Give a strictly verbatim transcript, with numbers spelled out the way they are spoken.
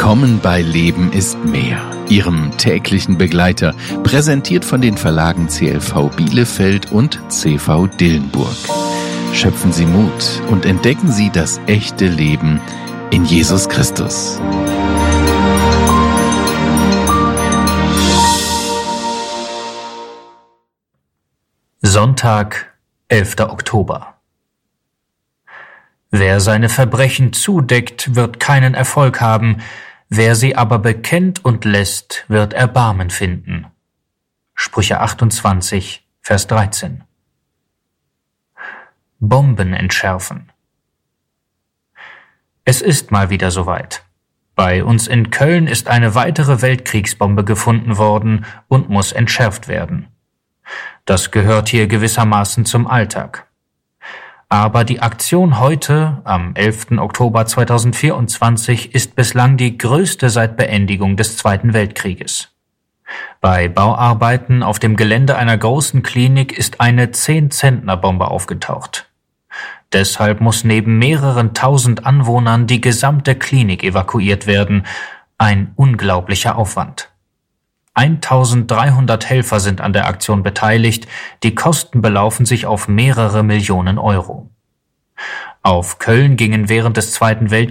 Willkommen bei Leben ist mehr, Ihrem täglichen Begleiter, präsentiert von den Verlagen C L V Bielefeld und C V Dillenburg. Schöpfen Sie Mut und entdecken Sie das echte Leben in Jesus Christus. Sonntag, elfter Oktober. Wer seine Verbrechen zudeckt, wird keinen Erfolg haben, wer sie aber bekennt und lässt, wird Erbarmen finden. Sprüche achtundzwanzig, Vers dreizehn. Bomben entschärfen. Es ist mal wieder soweit. Bei uns in Köln ist eine weitere Weltkriegsbombe gefunden worden und muss entschärft werden. Das gehört hier gewissermaßen zum Alltag. Aber die Aktion heute, am elften Oktober zweitausendvierundzwanzig, ist bislang die größte seit Beendigung des Zweiten Weltkrieges. Bei Bauarbeiten auf dem Gelände einer großen Klinik ist eine zehn-Zentner-Bombe aufgetaucht. Deshalb muss neben mehreren tausend Anwohnern die gesamte Klinik evakuiert werden. Ein unglaublicher Aufwand. eintausenddreihundert Helfer sind an der Aktion beteiligt, die Kosten belaufen sich auf mehrere Millionen Euro. Auf Köln gingen während des Zweiten Weltkriegs